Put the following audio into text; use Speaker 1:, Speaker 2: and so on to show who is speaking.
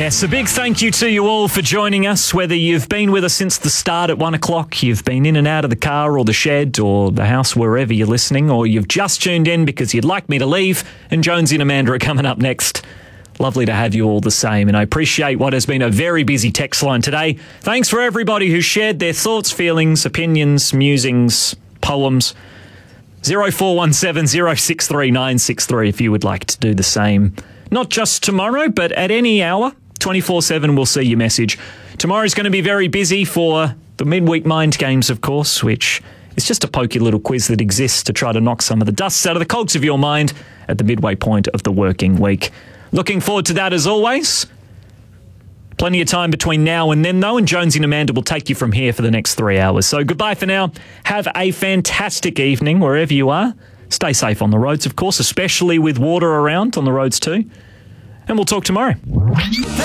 Speaker 1: Yes, a big thank you to you all for joining us, whether you've been with us since the start at 1 o'clock, you've been in and out of the car or the shed or the house, wherever you're listening, or you've just tuned in because you'd like me to leave, and Jonesy and Amanda are coming up next. Lovely to have you all the same, and I appreciate what has been a very busy text line today. Thanks for everybody who shared their thoughts, feelings, opinions, musings, poems. 0417 063 963 if you would like to do the same. Not just tomorrow, but at any hour, 24/7 we'll see your message. Tomorrow's going to be very busy for the midweek mind games, of course, which is just a pokey little quiz that exists to try to knock some of the dust out of the cogs of your mind at the midway point of the working week. Looking forward to that as always. Plenty of time between now and then, though, and Jonesy and Amanda will take you from here for the next 3 hours. So goodbye for now. Have a fantastic evening wherever you are. Stay safe on the roads, of course, especially with water around on the roads too. And we'll talk tomorrow.